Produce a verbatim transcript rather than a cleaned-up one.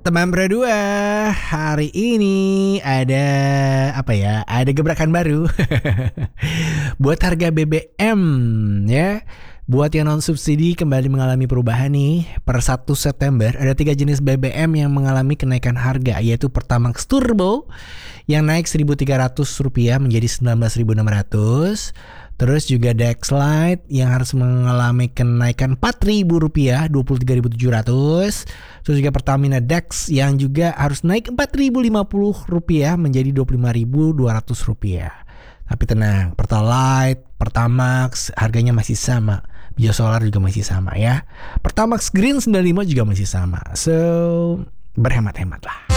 Teman berdua, hari ini ada apa ya? Ada gebrakan baru buat harga B B M ya. Buat yang non subsidi kembali mengalami perubahan nih. Per satu September ada tiga jenis B B M yang mengalami kenaikan harga, yaitu Pertamax Turbo yang naik seribu tiga ratus rupiah menjadi sembilan belas ribu enam ratus. Terus juga Dex Lite yang harus mengalami kenaikan empat ribu rupiah, dua puluh tiga ribu tujuh ratus. Terus juga Pertamina Dex yang juga harus naik empat ribu lima puluh rupiah menjadi dua puluh lima ribu dua ratus rupiah. Tapi tenang, Pertalite, Pertamax harganya masih sama. Biosolar juga masih sama ya. Pertamax Green sembilan puluh lima juga masih sama. So, berhemat-hemat lah.